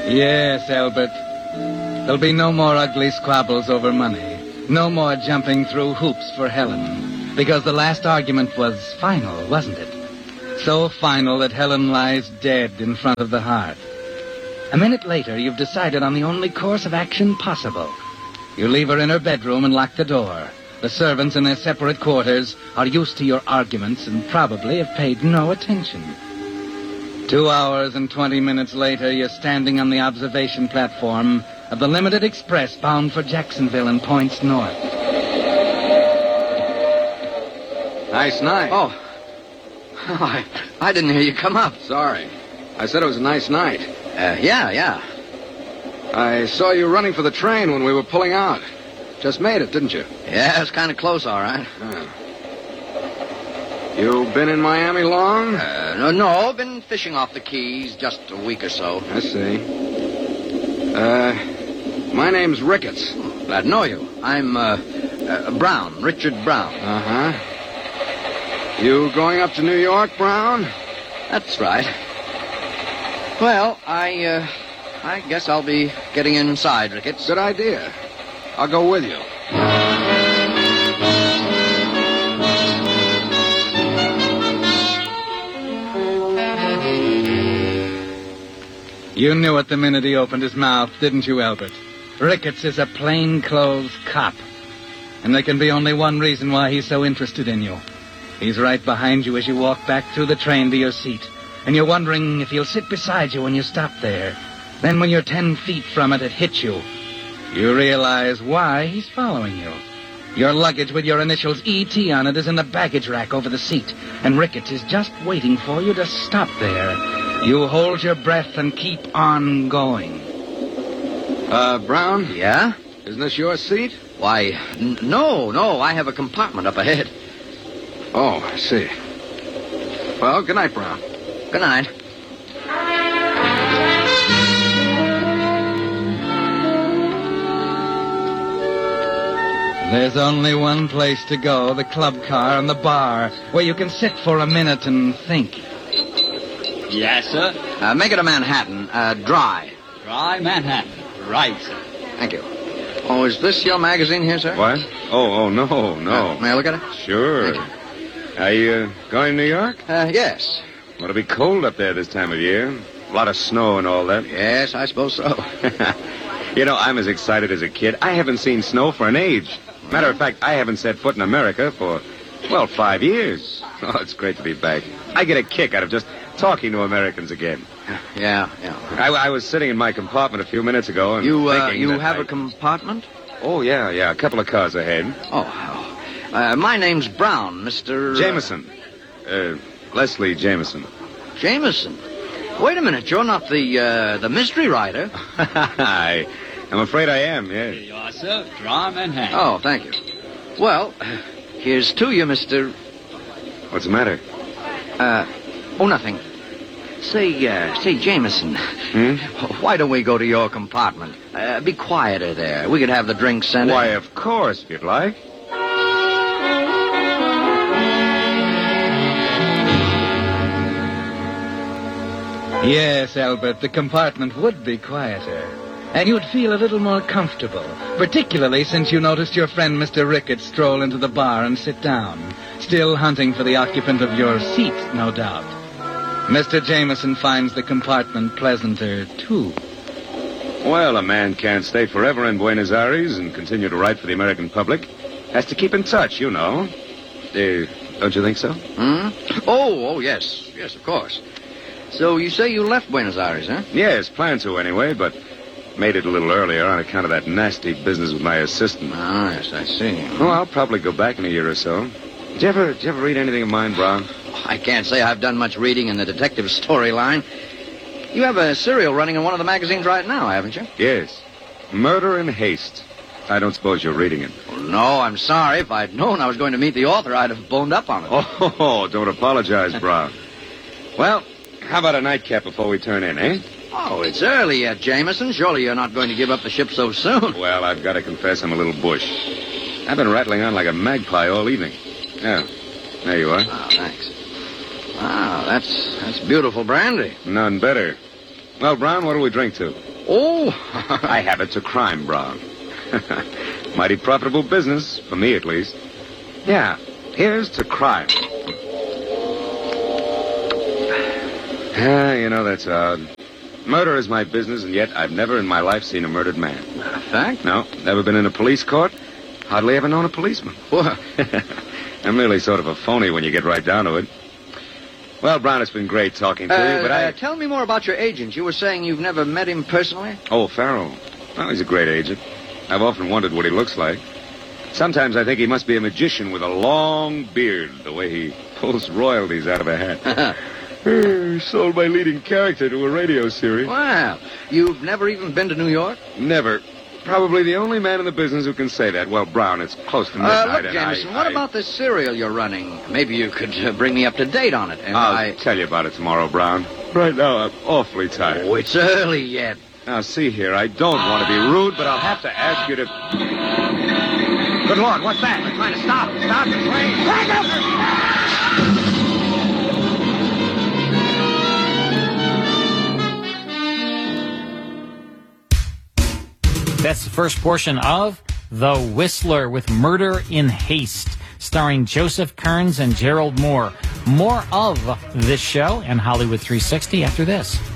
Yes, Albert. There'll be no more ugly squabbles over money. No more jumping through hoops for Helen. Because the last argument was final, wasn't it? So final that Helen lies dead in front of the hearth. A minute later, you've decided on the only course of action possible. You leave her in her bedroom and lock the door. The servants in their separate quarters are used to your arguments and probably have paid no attention. 2 hours and 20 minutes later, you're standing on the observation platform of the Limited Express bound for Jacksonville and points north. Nice night. Oh, I didn't hear you come up. Sorry. I said it was a nice night. Yeah. I saw you running for the train when we were pulling out. Just made it, didn't you? Yeah, it's kind of close, all right. You been in Miami long? No, been fishing off the Keys just a week or so. I see. My name's Ricketts. Glad to know you. I'm, Brown, Richard Brown. Uh-huh. You going up to New York, Brown? That's right. Well, I guess I'll be getting inside, Ricketts. Good idea. I'll go with you. You knew it the minute he opened his mouth, didn't you, Albert? Ricketts is a plainclothes cop. And there can be only one reason why he's so interested in you. He's right behind you as you walk back through the train to your seat. And you're wondering if he'll sit beside you when you stop there. Then when you're 10 feet from it hits you. You realize why he's following you. Your luggage with your initials E.T. on it is in the baggage rack over the seat. And Ricketts is just waiting for you to stop there. You hold your breath and keep on going. Brown? Yeah? Isn't this your seat? Why, no. I have a compartment up ahead. Oh, I see. Well, good night, Brown. Good night. There's only one place to go, the club car and the bar, where you can sit for a minute and think. Yes, sir. Make it a Manhattan, dry. Dry Manhattan. Right, sir. Thank you. Oh, is this your magazine here, sir? What? Oh, no. May I look at it? Sure. Thank Are you going to New York? Yes. Well, it'll be cold up there this time of year. A lot of snow and all that. Yes, I suppose so. You know, I'm as excited as a kid. I haven't seen snow for an age. Matter of fact, I haven't set foot in America for, 5 years. Oh, it's great to be back. I get a kick out of just talking to Americans again. Yeah. I was sitting in my compartment a few minutes ago and You thinking that have a compartment? Oh, yeah, a couple of cars ahead. My name's Brown, Mr. Jameson. Leslie Jameson. Jameson? Wait a minute, you're not the mystery writer. I'm afraid I am, Here yes. you are, sir. Dry Manhattan. Oh, thank you. Well, here's to you, Mr. What's the matter? Nothing. Say, Jameson. Why don't we go to your compartment? Be quieter there. We could have the drinks sent in. Why, of course, if you'd like. Yes, Albert, the compartment would be quieter. And you'd feel a little more comfortable, particularly since you noticed your friend Mr. Ricketts stroll into the bar and sit down, still hunting for the occupant of your seat, no doubt. Mr. Jameson finds the compartment pleasanter, too. Well, a man can't stay forever in Buenos Aires and continue to write for the American public. Has to keep in touch, you know. Don't you think so? Oh, yes. Yes, of course. So you say you left Buenos Aires, huh? Yes, plan to anyway, but made it a little earlier on account of that nasty business with my assistant. Ah, yes, I see. Oh, I'll probably go back in a year or so. Did you ever read anything of mine, Brown? I can't say I've done much reading in the detective storyline. You have a serial running in one of the magazines right now, haven't you? Yes. Murder in Haste. I don't suppose you're reading it. Well, no, I'm sorry. If I'd known I was going to meet the author, I'd have boned up on it. Oh, don't apologize, Brown. Well, how about a nightcap before we turn in, eh? Oh, it's early yet, Jameson. Surely you're not going to give up the ship so soon. Well, I've got to confess I'm a little bush. I've been rattling on like a magpie all evening. Yeah, there you are. Oh, thanks. Wow, that's beautiful brandy. None better. Well, Brown, what'll we drink to? Oh. I have it to crime, Brown. Mighty profitable business, for me at least. Yeah, here's to crime. You know, that's odd. Murder is my business, and yet I've never in my life seen a murdered man. Fact? No, never been in a police court. Hardly ever known a policeman. What? I'm really sort of a phony when you get right down to it. Well, Brown, it's been great talking to you, but Tell me more about your agent. You were saying you've never met him personally? Oh, Farrell. Well, he's a great agent. I've often wondered what he looks like. Sometimes I think he must be a magician with a long beard, the way he pulls royalties out of a hat. He sold my leading character to a radio series. Wow. You've never even been to New York? Never. Probably the only man in the business who can say that. Well, Brown, it's close to midnight. Look, Jameson, what about this serial you're running? Maybe you could bring me up to date on it. And I'll tell you about it tomorrow, Brown. Right now, I'm awfully tired. Oh, it's early yet. Now, see here, I don't want to be rude, but I'll have to ask you to... Good Lord, what's that? They're trying to stop the train. Back up! That's the first portion of The Whistler with Murder in Haste, starring Joseph Kearns and Gerald Moore. More of this show and Hollywood 360 after this.